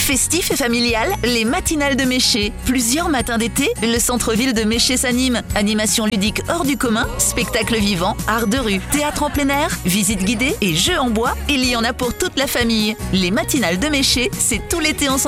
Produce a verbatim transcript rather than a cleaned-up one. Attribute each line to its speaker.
Speaker 1: Festif et familial, les matinales de Méché. Plusieurs matins d'été, le centre-ville de Méché s'anime. Animation ludique hors du commun, spectacles vivants, art de rue, théâtre en plein air, visites guidées et jeux en bois. Il y en a pour toute la famille. Les matinales de Méché, c'est tout l'été en centre-ville.